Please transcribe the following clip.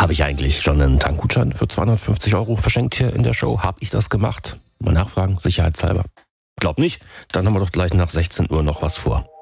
Habe ich eigentlich schon einen Tankgutschein für 250 € verschenkt hier in der Show? Habe ich das gemacht? Mal nachfragen, sicherheitshalber. Glaub nicht? Dann haben wir doch gleich nach 16 Uhr noch was vor.